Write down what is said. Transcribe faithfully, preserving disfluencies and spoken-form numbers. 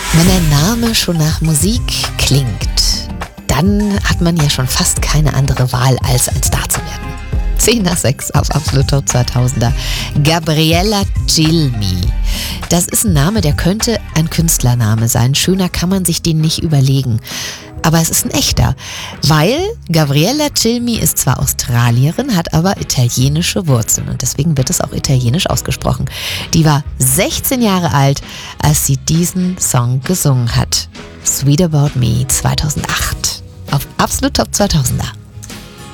Wenn der Name schon nach Musik klingt, dann hat man ja schon fast keine andere Wahl, als ein Star zu werden. zehn nach sechs auf Absolut Top zweitausender. Gabriella Cilmi. Das ist ein Name, der könnte ein Künstlername sein. Schöner kann man sich den nicht überlegen. Aber es ist ein echter, weil Gabriella Cilmi ist zwar Australierin, hat aber italienische Wurzeln und deswegen wird es auch italienisch ausgesprochen. Die war sechzehn Jahre alt, als sie diesen Song gesungen hat. Sweet About Me zweitausendacht auf Absolut Top zweitausender.